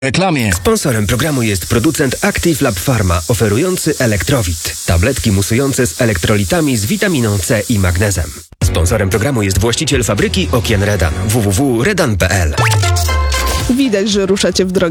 reklamie. Sponsorem programu jest producent Active Lab Pharma, oferujący Elektrowit. Tabletki musujące z elektrolitami z witaminą C i magnezem. Sponsorem programu jest właściciel fabryki okien Redan. www.redan.pl. Widać, że ruszacie w drogę.